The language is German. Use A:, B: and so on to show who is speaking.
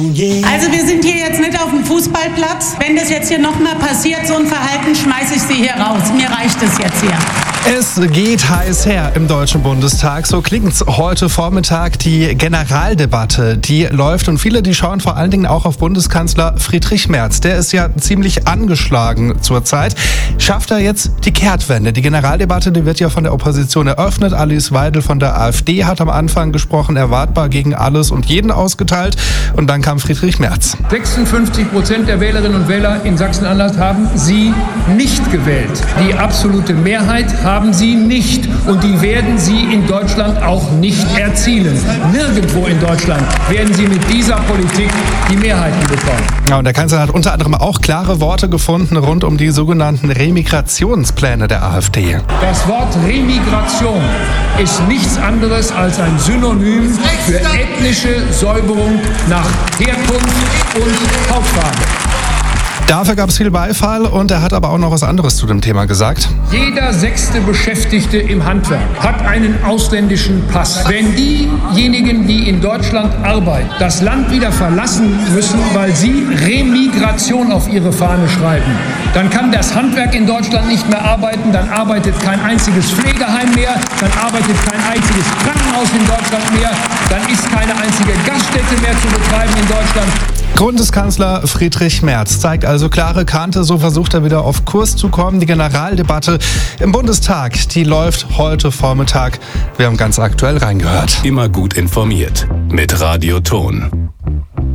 A: Also wir sind hier jetzt nicht auf dem Fußballplatz. Wenn das jetzt hier nochmal passiert, so ein Verhalten, schmeiße ich Sie hier raus. Mir reicht es jetzt hier.
B: Es geht heiß her im Deutschen Bundestag. So klingt's heute Vormittag. Die Generaldebatte, die läuft und viele, die schauen vor allen Dingen auch auf Bundeskanzler Friedrich Merz. Der ist ja ziemlich angeschlagen zurzeit. Schafft er jetzt die Kehrtwende? Die Generaldebatte, die wird ja von der Opposition eröffnet. Alice Weidel von der AfD hat am Anfang gesprochen, erwartbar gegen alles und jeden ausgeteilt. Und dann kam Friedrich Merz.
C: 56% der Wählerinnen und Wähler in Sachsen-Anhalt haben Sie nicht gewählt. Die absolute Mehrheit haben Sie nicht. Und die werden Sie in Deutschland auch nicht erzielen. Nirgendwo in Deutschland werden Sie mit dieser Politik die Mehrheiten bekommen.
B: Ja, und der Kanzler hat unter anderem auch klare Worte gefunden rund um die sogenannten Remigrationspläne der AfD.
C: Das Wort Remigration ist nichts anderes als ein Synonym für ethnische Säuberung nach Herkunft und Hautfarbe.
B: Dafür gab es viel Beifall und er hat aber auch noch was anderes zu dem Thema gesagt.
C: Jeder 6. Beschäftigte im Handwerk hat einen ausländischen Pass. Wenn diejenigen, die in Deutschland arbeiten, das Land wieder verlassen müssen, weil sie Remigration auf ihre Fahne schreiben, dann kann das Handwerk in Deutschland nicht mehr arbeiten, dann arbeitet kein einziges Pflegeheim mehr, dann arbeitet kein einziges Krankenhaus in Deutschland mehr, dann ist keine einzige Gaststätte mehr zu betreiben in Deutschland.
B: Bundeskanzler Friedrich Merz zeigt also klare Kante, so versucht er wieder auf Kurs zu kommen. Die Generaldebatte im Bundestag, die läuft heute Vormittag. Wir haben ganz aktuell reingehört.
D: Immer gut informiert mit Radio Ton.